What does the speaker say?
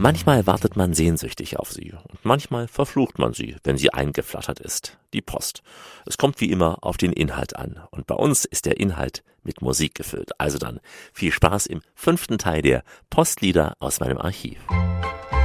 Manchmal wartet man sehnsüchtig auf sie und manchmal verflucht man sie, wenn sie eingeflattert ist. Die Post. Es kommt wie immer auf den Inhalt an. Und bei uns ist der Inhalt mit Musik gefüllt. Also dann viel Spaß im 5. Teil der Postlieder aus meinem Archiv.